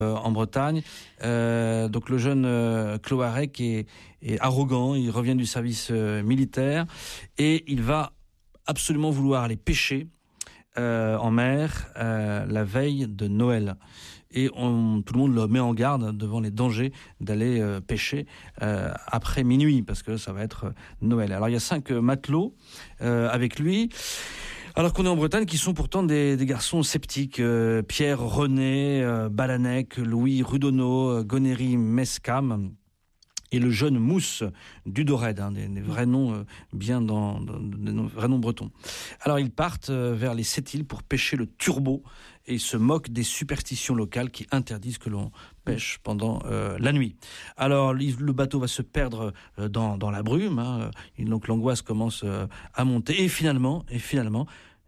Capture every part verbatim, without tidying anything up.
euh, en Bretagne. Euh, donc le jeune euh, Cloarec est, est arrogant, il revient du service euh, militaire et il va absolument vouloir aller pêcher euh, en mer euh, la veille de Noël. Et on, tout le monde le met en garde devant les dangers d'aller euh, pêcher euh, après minuit, parce que ça va être Noël. Alors il y a cinq euh, matelots euh, avec lui, alors qu'on est en Bretagne, qui sont pourtant des, des garçons sceptiques. Euh, Pierre René, euh, Balanec, Louis Rudonneau, euh, Gonéry Mescam et le jeune Mousse Dudored, hein, des, des vrais noms euh, bien dans, dans des noms, vrais noms bretons. Alors ils partent euh, vers les Sept-Îles pour pêcher le turbo et ils se moquent des superstitions locales qui interdisent que l'on pêche pendant euh, la nuit. Alors le bateau va se perdre euh, dans, dans la brume, hein, et donc l'angoisse commence euh, à monter et finalement, et finalement,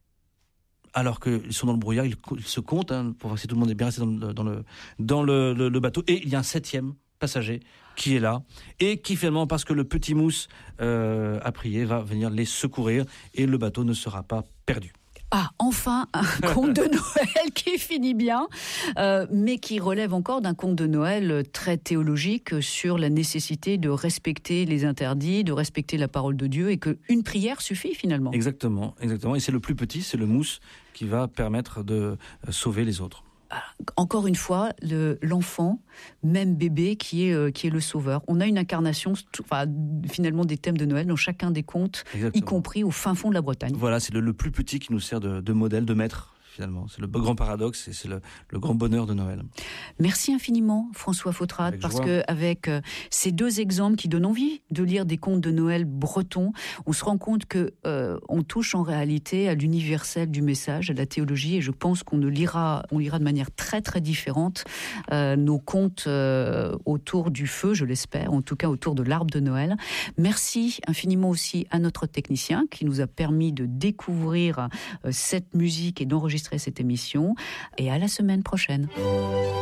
alors qu'ils sont dans le brouillard, ils, ils se comptent hein, pour voir si tout le monde est bien resté dans le, dans le, dans le, le, le bateau et il y a un septième passager qui est là et qui finalement, parce que le petit Mousse euh, a prié, va venir les secourir et le bateau ne sera pas perdu. Ah, enfin un conte de Noël qui finit bien, euh, mais qui relève encore d'un conte de Noël très théologique sur la nécessité de respecter les interdits, de respecter la parole de Dieu et qu'une prière suffit finalement. Exactement, exactement. Et c'est le plus petit, c'est le Mousse qui va permettre de sauver les autres. Encore une fois, le, l'enfant, même bébé, qui est, euh, qui est le sauveur. On a une incarnation, enfin, finalement, des thèmes de Noël dans chacun des contes, Exactement. Y compris au fin fond de la Bretagne. Voilà, c'est le, le plus petit qui nous sert de, de modèle, de maître. Finalement, c'est le grand paradoxe et c'est le, le grand bonheur de Noël. Merci infiniment, François Fautrade, parce que avec euh, ces deux exemples qui donnent envie de lire des contes de Noël bretons, on se rend compte que euh, on touche en réalité à l'universel du message, à la théologie, et je pense qu'on ne lira, on lira de manière très très différente euh, nos contes euh, autour du feu, je l'espère, en tout cas autour de l'arbre de Noël. Merci infiniment aussi à notre technicien qui nous a permis de découvrir euh, cette musique et d'enregistrer cette émission, et à la semaine prochaine.